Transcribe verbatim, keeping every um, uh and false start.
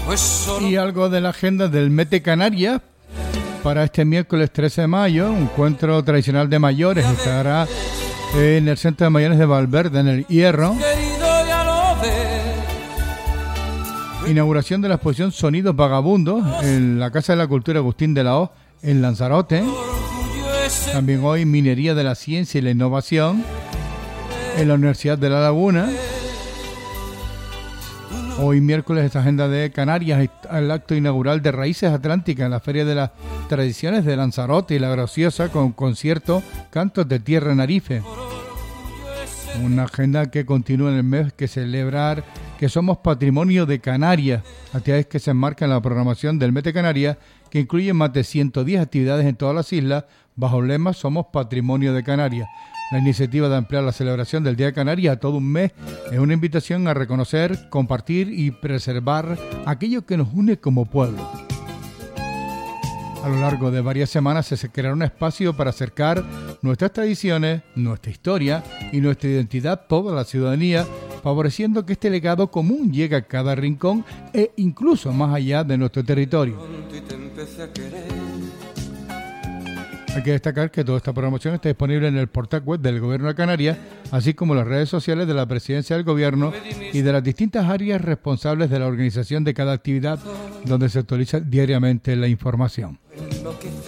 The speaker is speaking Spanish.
Y algo de la agenda del Mete Canarias para este miércoles trece de mayo, un encuentro tradicional de mayores, estará en el Centro de Mayores de Valverde, en el Hierro. Inauguración de la exposición Sonidos Vagabundos en la Casa de la Cultura Agustín de la Hoz, en Lanzarote. También hoy Minería de la Ciencia y la Innovación en la Universidad de La Laguna. Hoy miércoles esta agenda de Canarias, el acto inaugural de Raíces Atlánticas en la Feria de las Tradiciones de Lanzarote y La Graciosa, con concierto Cantos de Tierra en Arife. Una agenda que continúa en el mes que celebrar que somos patrimonio de Canarias, actividades que se enmarcan en la programación del Mete Canarias, que incluye más de ciento diez actividades en todas las islas, bajo el lema Somos Patrimonio de Canarias. La iniciativa de ampliar la celebración del Día de Canarias a todo un mes es una invitación a reconocer, compartir y preservar aquello que nos une como pueblo. A lo largo de varias semanas se creará un espacio para acercar nuestras tradiciones, nuestra historia y nuestra identidad a toda la ciudadanía, favoreciendo que este legado común llegue a cada rincón e incluso más allá de nuestro territorio. Hay que destacar que toda esta programación está disponible en el portal web del Gobierno de Canarias, así como en las redes sociales de la Presidencia del Gobierno y de las distintas áreas responsables de la organización de cada actividad, donde se actualiza diariamente la información.